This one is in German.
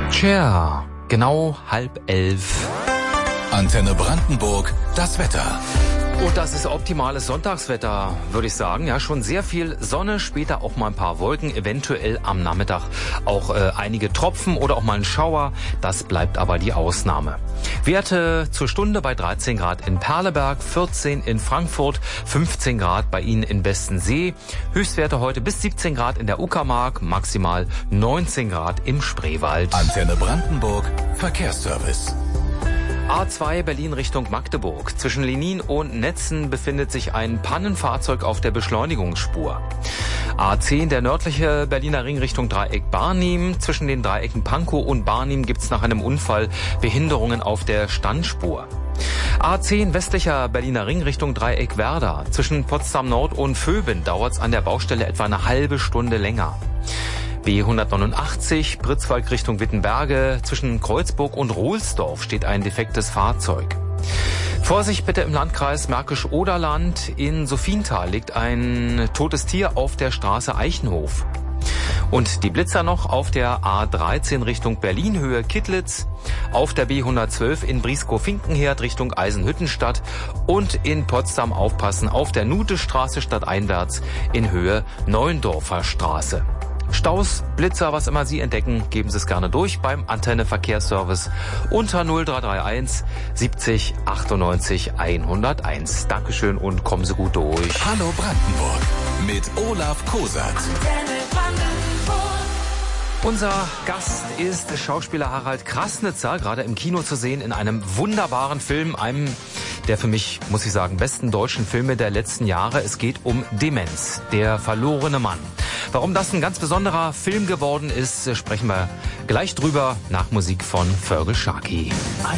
Tja, genau 10:30. Antenne Brandenburg, das Wetter. Und das ist optimales Sonntagswetter, würde ich sagen. Ja, schon sehr viel Sonne, später auch mal ein paar Wolken, eventuell am Nachmittag auch einige Tropfen oder auch mal ein Schauer. Das bleibt aber die Ausnahme. Werte zur Stunde bei 13 Grad in Perleberg, 14 in Frankfurt, 15 Grad bei Ihnen in Westensee. Höchstwerte heute bis 17 Grad in der Uckermark, maximal 19 Grad im Spreewald. Antenne Brandenburg, Verkehrsservice. A2 Berlin Richtung Magdeburg. Zwischen Lenin und Netzen befindet sich ein Pannenfahrzeug auf der Beschleunigungsspur. A10 der nördliche Berliner Ring Richtung Dreieck Barnim. Zwischen den Dreiecken Pankow und Barnim gibt's nach einem Unfall Behinderungen auf der Standspur. A10 westlicher Berliner Ring Richtung Dreieck Werder. Zwischen Potsdam Nord und Vöben dauert's an der Baustelle etwa eine halbe Stunde länger. B189, Pritzwalk Richtung Wittenberge. Zwischen Kreuzburg und Rohlsdorf steht ein defektes Fahrzeug. Vorsicht bitte im Landkreis Märkisch-Oderland. In Sophienthal liegt ein totes Tier auf der Straße Eichenhof. Und die Blitzer noch auf der A13 Richtung Berlin-Höhe Kittlitz, auf der B112 in Brieskow-Finkenherd Richtung Eisenhüttenstadt und in Potsdam aufpassen auf der Nutestraße stadteinwärts in Höhe Neuendorfer Straße. Staus, Blitzer, was immer Sie entdecken, geben Sie es gerne durch beim Antenne Verkehrsservice unter 0331 70 98 101. Dankeschön und kommen Sie gut durch. Hallo Brandenburg mit Olaf Kosat. Unser Gast ist Schauspieler Harald Krasnitzer, gerade im Kino zu sehen in einem wunderbaren Film, einem der für mich, muss ich sagen, besten deutschen Filme der letzten Jahre. Es geht um Demenz, der verlorene Mann. Warum das ein ganz besonderer Film geworden ist, sprechen wir gleich drüber nach Musik von Fergal Sharkey.